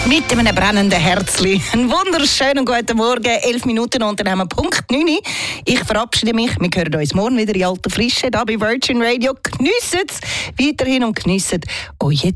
Mit einem brennenden Herzli. Einen wunderschönen guten Morgen, 11 Minuten und dann haben wir Punkt 9. Ich verabschiede mich. Wir hören uns morgen wieder in alter Frische, hier bei Virgin Radio. Geniessen es weiterhin und geniessen eure